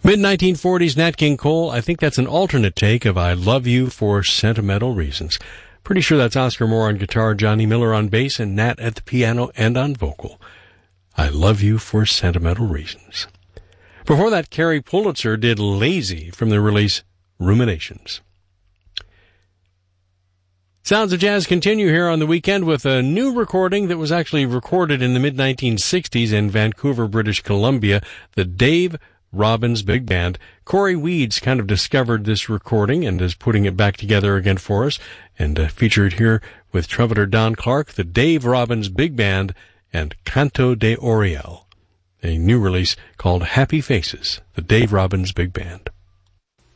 Mid-1940s Nat King Cole, I think that's an alternate take of I Love You for Sentimental Reasons. Pretty sure that's Oscar Moore on guitar, Johnny Miller on bass, and Nat at the piano and on vocal. I Love You for Sentimental Reasons. Before that, Carrie Pulitzer did Lazy from the release Ruminations. Sounds of Jazz continue here on the weekend with a new recording that was actually recorded in the mid-1960s in Vancouver, British Columbia, the Dave Robbins Big Band. Corey Weeds kind of discovered this recording and is putting it back together again for us, and featured here with trumpeter Don Clark, the Dave Robbins Big Band, and Canto de Oriel, a new release called Happy Faces, the Dave Robbins Big Band.